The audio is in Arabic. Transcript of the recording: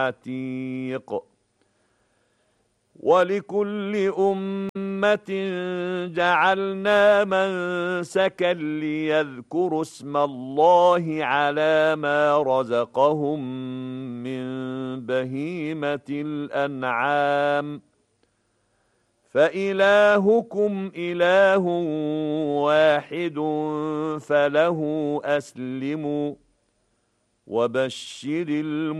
عتيق ولكل أمة جعلنا منسكا ليذكروا اسم الله على ما رزقهم من بهيمة الأنعام فإلهكم إله واحد فله أسلموا وبشر